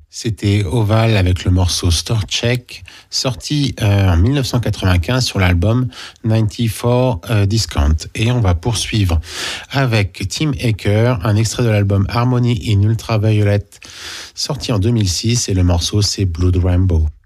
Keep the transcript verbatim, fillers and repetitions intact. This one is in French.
C'était Oval avec le morceau Store Check, sorti euh, en dix-neuf cent quatre-vingt-quinze sur l'album quatre-vingt-quatorze euh, Discount. Et on va poursuivre avec Tim Aker, un extrait de l'album Harmony in Ultraviolet, sorti en deux mille six, et le morceau c'est Blood Rainbow.